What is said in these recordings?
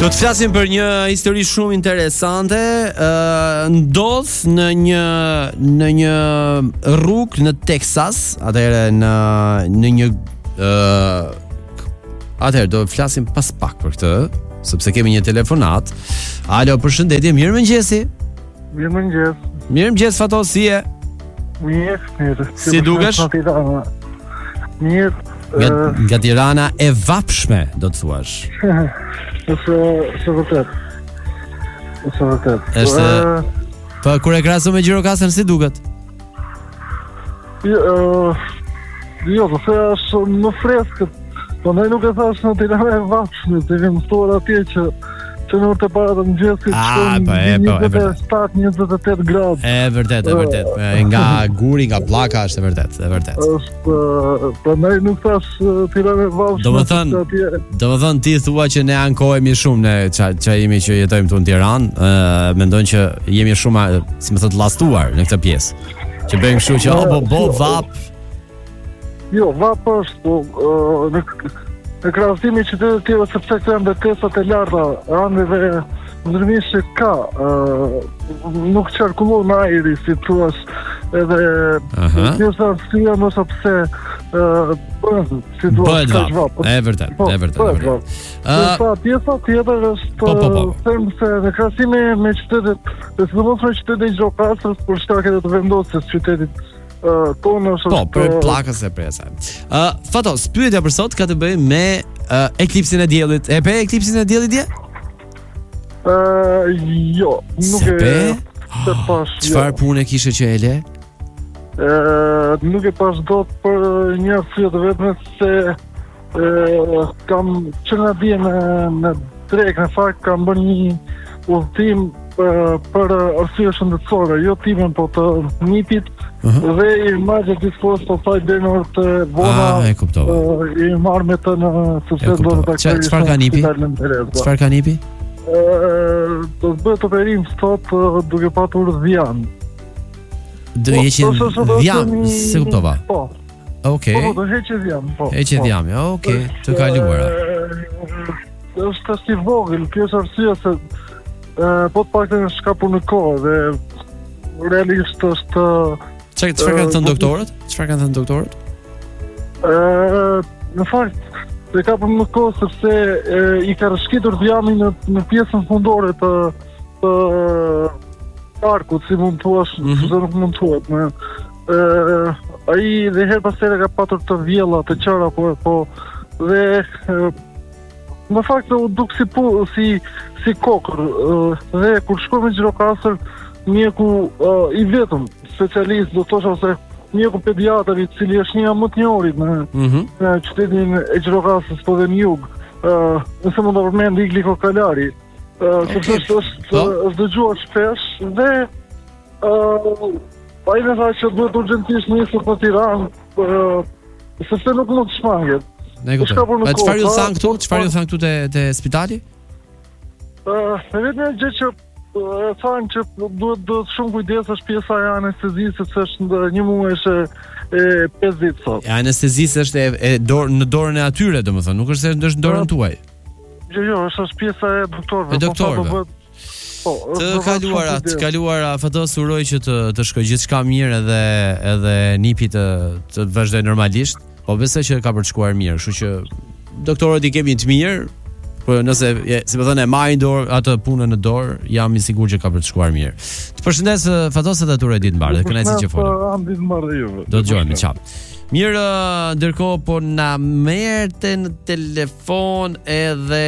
Do të flasim për një histori shumë interesante, ndodh në një rrugë në Texas, atëherë në një atëherë do flasim pas pak për këtë, sepse kemi një telefonat. Alo, përshëndetje, mirëmëngjesi. Mirëmëngjes. Mirëmëngjes Fatos, si je? Mirë. Si dukesh? Mirë. Nga Tirana e vapshme, do të thuash. Është vërtet. Është po kur e krahason me Gjirokastër si duket? Jo, do të është më freskët. Po ndaj nuk e thash në Tiranë e vapshme, të kemi mësuar atje që në të para të mëngjesit shkon 27-28 gradë. E vërtet. Nga guri, nga pllaka është e vërtet. Është, prandaj nuk thash Tiranë e vapshme. Domethënë ti thua që ne ankohemi shumë ne ç'a jemi që jetojmë këtu në Tiranë, mendojnë që jemi shumë, si më thot, llastuar në këtë pjesë. Që bëjmë kështu që vap. Jo, vap është, në krahasimi me qytetet e tjera, sepse këto janë betesat e larta, anëve ndërmjetëse ka nuk qarkullon ajri, si thua, edhe pjesa arsyeja nëse pse si thua, bëhet vap. E vërtet. Pjesa tjetër është them se në krahasim me qytetet, sidomos me qytetet e Gjirokastër, për shkak të vendosjes së qytetit tonë është... Po, për plakës e presa. Fatos, pyetja për sot ka të bëjë me eklipsin e diellit. E pe eklipsin e diellit dje? Jo, nuk e pash. Çfarë pune kishe që e le? Nuk e pash dot për një arsye të vetme se kam që nga dje në drek, në fakt kam bërë një udhëtim për arsye shëndetësore, jo timen, po të nipit, dhe i marrë diskos të thaj dhe në orë të vona, i marrë me të në sëse do të takëri. Çfarë ka nipi? Çfarë ka nipi? Do të bëhet operim sot duke patur dhjan. Do heqin dhjam, se kuptova. Po. Okej. Po, do heqin dhjam, po. Heqin dhjam, okej, të kaluara. Është i vogël, kjo është arsye se po të pak të në shkapu në kohë dhe realisht është... Çfarë kanë thënë doktorët? Në fakt, dhe ka për në kohë sepse i ka rëshkitur dhjamin në pjesën fundore të arkut, si mund të thuash, se nuk mund të thuat. Ai dhe her pas here ka patur të vjella, të qara, po dhe... Në fakt u duk si kokër, dhe kur shkoj me Gjirokastër, mjeku i vetëm specialist, do të thosha se mjeku pediatër, i cili është një më të njohurit në qytetin e Gjirokastërës, po dhe në jug, nëse mund të përmend Igli Kokalari, sepse është dëgjuar shpesh dhe ai më tha që duhet urgjentisht nisur për Tiranë, sepse nuk mund të shmanget. Çfarë ju than këtu te spitali? Vetëm një gjë që thanë që duhet shumë kujdes është pjesa e anestezisë, se është një muaj e 5 ditë sot. Anestezisë është në dorën e atyre, domethënë, nuk është se është në dorën tuaj. Jo, është pjesa e doktorëve. E doktorëve. Po, të kaluara Fatos, uroj që të shkojë gjithçka mirë edhe nipi të vazhdojë normalisht. Po besoj që ka për të shkuar mirë, kështu që doktorët i kemi të mirë, por nëse si më thënë e marrin dorë atë punën në dorë, jam i sigurt që ka për të shkuar mirë. Të përshëndes Fatos edhe atë ditë mbarë, dhe kënaqësi që folëm. Ditë mbarë dhe juve. Do të dëgjojmë çap. Mirë, ndërkohë po na merrte në telefon edhe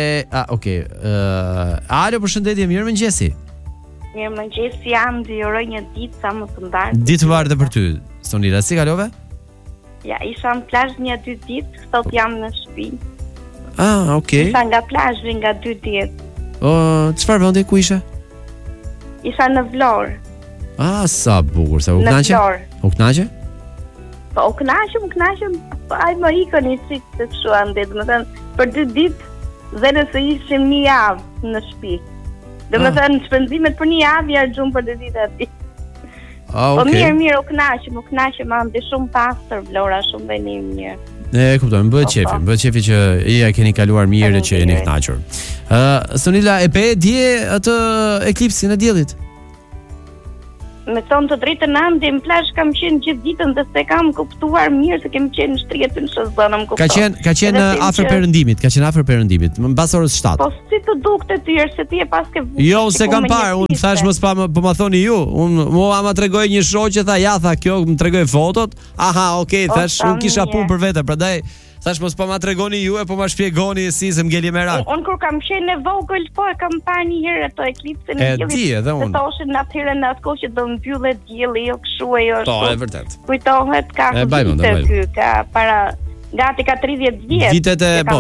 alo, përshëndetje, mirëmëngjesi. Mirëmëngjesi, jam dhe uroj një ditë sa më të mbarë. Ditë mbarë për ty, Sonila, si kalove? Ja, isha në plazh 2 ditë, sot jam në shtëpi. Okay. Isha nga plazhi nga 2 ditë. Çfarë vendi ku ishe? Isha në Vlorë. Sa bukur, sa u kënaqe? U kënaqe? Po, u kënaqem. Ai më ikën i sikë të kështu ande, domethënë për 2 ditë dhe nëse ishim një javë në shtëpi. Domethënë shpenzimet për një javë ja gjum për 2 ditë aty. Po mirë, u kënaqem, ande shumë pastër Vlora, shumë vend i mirë. E kuptoj, më bëhet qefi që ja keni kaluar mirë që jeni kënaqur. Sonila, e pe dje atë eklipsin e diellit? Me thonë të drejtën ande në plazh kam qenë gjithë ditën dhe se kam kuptuar mirë se kemi qenë në shtrirë në shëzënë, më kuptoj. Ka qenë afër perëndimit, mbas orës 7. Po si të dukte ty se ti e pas ke vuajtur? Jo, se kam parë, unë thash mos po ma thoni ju. Unë mua tregoi një shoqë tha kjo më tregoi fotot. Aha, okay, thash unë kisha punë për vete, prandaj thash mos po ma tregoni ju, po ma shpjegoni si se m'ngeli merak. Unë kur kam qenë e vogël, po e kam parë një herë ato eklipsin e diellit. E di edhe unë. Thoshin atëherë në atë kohë që do mbyllet dielli, jo kështu ajo. Po, e vërtet. Kujtohet ka ky ka para gati ka 30 vjet. Vitet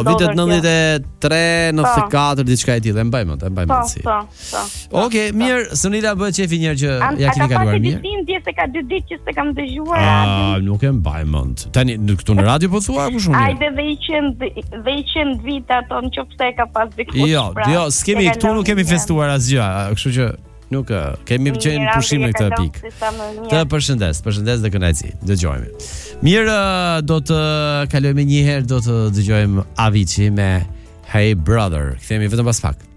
93, 94 diçka e tillë, e mbaj mend si. Po. Okej, mirë, Sonila bëhet qefi një herë që ja keni kaluar mirë. Ka dje se ka 2 ditë që s'e kam dëgjuar. Nuk e mbaj mend. Tani këtu në radio po thua apo shumë? Hajde dhe i qenë vite ato nëse ka pas dikush. Jo, s'kemi këtu nuk kemi festuar asgjë, kështu që nuk kemi qenë pushim në këtë pikë. Të përshëndes dhe kënaqësi. Dëgjojmë. Mirë, do të kalojmë një herë, do të dëgjojmë Avicii me Hey Brother. Kthehemi vetëm pas pak.